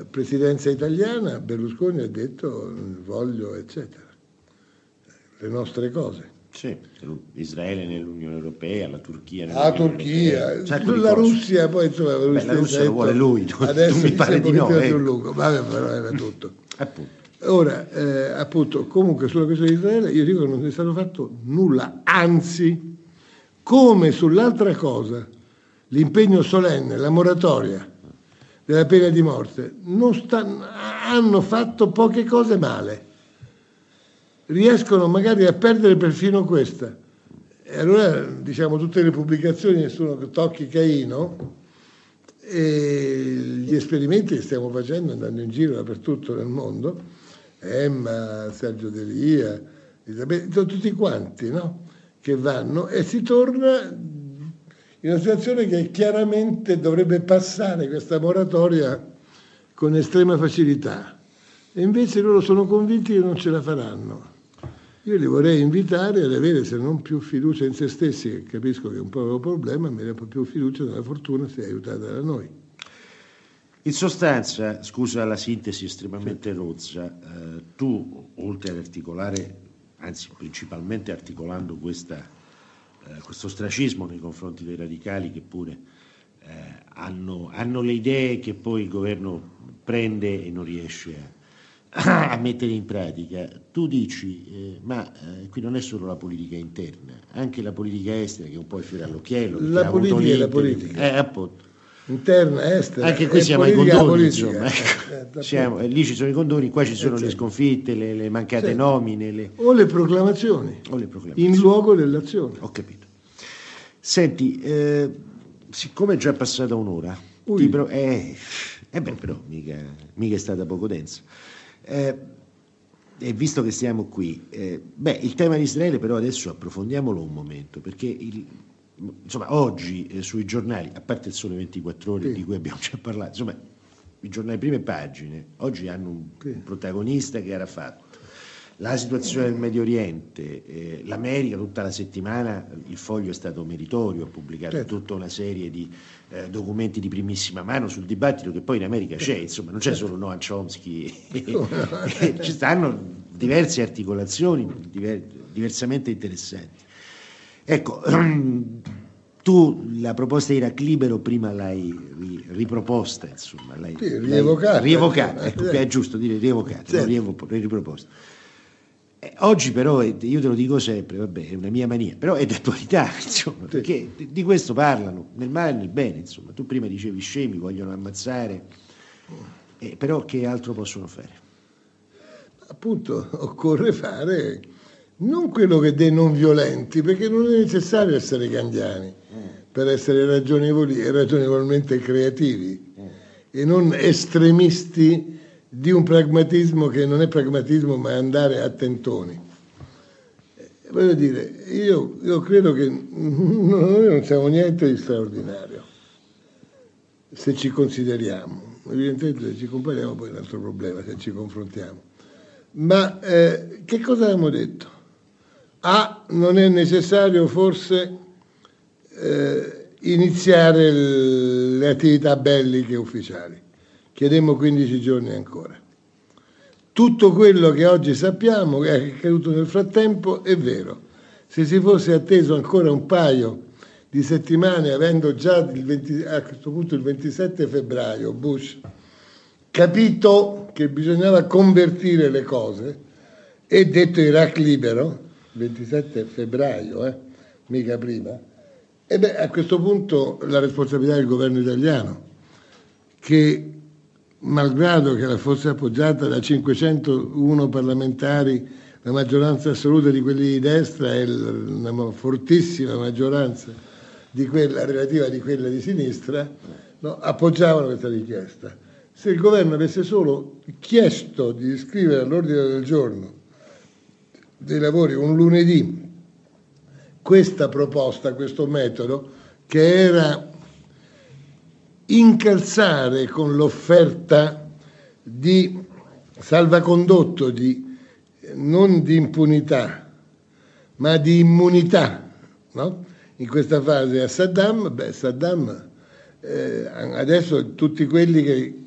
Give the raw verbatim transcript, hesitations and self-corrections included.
presidenza italiana Berlusconi ha detto voglio eccetera, le nostre cose. Sì, Israele nell'Unione Europea, la Turchia nell'Unione la Turchia, Europea, la Russia poi insomma, la Russia, Beh, la Russia lo vuole lui, tu, adesso tu mi pare di no, più ecco. lungo, vabbè, però era tutto. Appunto. Ora, eh, appunto, comunque sulla questione di Israele io dico che non è stato fatto nulla, anzi, come sull'altra cosa, l'impegno solenne, la moratoria della pena di morte, non sta, hanno fatto poche cose male. Riescono magari a perdere perfino questa. E allora, diciamo, tutte le pubblicazioni sono tocchi Caino e gli esperimenti che stiamo facendo andando in giro dappertutto nel mondo, Emma, Sergio Delia, sono tutti quanti, no? Che vanno e si torna in una situazione che chiaramente dovrebbe passare questa moratoria con estrema facilità. E invece loro sono convinti che non ce la faranno. Io li vorrei invitare ad avere, se non più fiducia in se stessi, che capisco che è un po' un problema, ma un po' più fiducia nella fortuna se è aiutata da noi. In sostanza, scusa la sintesi estremamente rozza, eh, tu, oltre ad articolare, anzi principalmente articolando questa, eh, questo ostracismo nei confronti dei radicali che pure eh, hanno, hanno le idee che poi il governo prende e non riesce a a mettere in pratica, tu dici eh, ma eh, qui non è solo la politica interna, anche la politica estera che è un po' il fiore all'occhiello, la politica è la politica eh, appunto. Interna, estera, anche qui siamo ai condoni, insomma, ecco. eh, siamo, lì ci sono i condoni, qua ci sono eh, le sconfitte, le, le mancate certo. nomine le... o le proclamazioni o le proclamazioni in luogo dell'azione. Ho capito. Senti, eh, siccome è già passata un'ora ti pro... eh, eh beh però mica, mica è stata poco densa. Eh, e visto che siamo qui, eh, beh, il tema di Israele però adesso approfondiamolo un momento, perché il, insomma oggi eh, sui giornali, a parte il Sole ventiquattro Ore sì. di cui abbiamo già parlato, insomma i giornali prime pagine oggi hanno un, sì. un protagonista che era fatto la situazione del Medio Oriente, eh, l'America tutta la settimana, il Foglio è stato meritorio, ha pubblicato certo. tutta una serie di eh, documenti di primissima mano sul dibattito che poi in America c'è, insomma non c'è solo Noam Chomsky, ci stanno diverse articolazioni diver- diversamente interessanti. Ecco, tu la proposta di Iraq Libero prima l'hai ri- riproposta, insomma, l'hai, sì, rievocata, l'hai rievocata, ecco, è giusto dire rievocata, certo. non rievo- riproposta. Eh, oggi però, io te lo dico sempre, vabbè, è una mia mania, però è d'attualità, insomma, sì. perché di, di questo parlano, nel male e nel bene, insomma. Tu prima dicevi scemi, vogliono ammazzare, eh, però che altro possono fare? Appunto, occorre fare non quello che dei non violenti, perché non è necessario essere gandiani mm. per essere ragionevoli e ragionevolmente creativi mm. e non estremisti di un pragmatismo che non è pragmatismo ma è andare a tentoni. Eh, voglio dire, io, io credo che noi non siamo niente di straordinario se ci consideriamo, evidentemente se ci compariamo poi è un altro problema se ci confrontiamo, ma eh, che cosa abbiamo detto? Ah, non è necessario forse eh, iniziare l- le attività belliche ufficiali. Chiedemmo quindici giorni ancora. Tutto quello che oggi sappiamo che è accaduto nel frattempo è vero. Se si fosse atteso ancora un paio di settimane, avendo già il venti, a questo punto il ventisette febbraio Bush capito che bisognava convertire le cose e detto Iraq libero, ventisette febbraio, eh, mica prima, e beh, a questo punto la responsabilità del governo italiano, che malgrado che la fosse appoggiata da cinquecentouno parlamentari, la maggioranza assoluta di quelli di destra e una fortissima maggioranza di quella relativa di quella di sinistra, no, appoggiavano questa richiesta. Se il governo avesse solo chiesto di iscrivere all'ordine del giorno dei lavori un lunedì questa proposta, questo metodo, che era incalzare con l'offerta di salvacondotto, di, non di impunità, ma di immunità, no? In questa fase a Saddam, beh, Saddam eh, adesso tutti quelli che